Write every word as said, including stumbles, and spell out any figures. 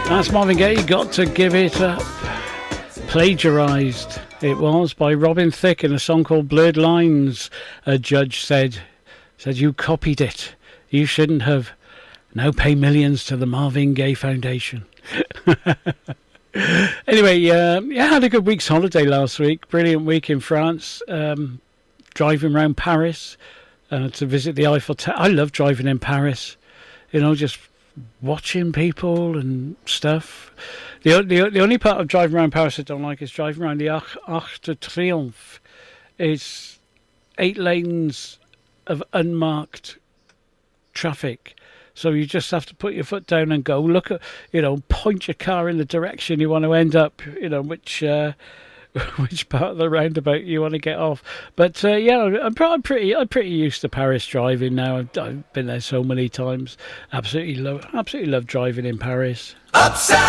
That's Marvin Gaye, Got to Give It Up. Plagiarised it was by Robin Thicke in a song called Blurred Lines. A judge said, said you copied it. You shouldn't have. Now pay millions to the Marvin Gaye Foundation. Anyway, um, yeah, I had a good week's holiday last week. Brilliant week in France. Um, driving around Paris uh, to visit the Eiffel Tower. I love driving in Paris. You know, just watching people and stuff. The, the the only part of driving around Paris I don't like is driving around the Arc, Arc de Triomphe. It's eight lanes of unmarked traffic. So you just have to put your foot down and go. Look at, you know, point your car in the direction you want to end up, you know, which uh, which part of the roundabout you want to get off. But uh, yeah, I'm, I'm pretty I'm pretty used to Paris driving now. I've, I've been there so many times. Absolutely love absolutely love driving in Paris. Upside.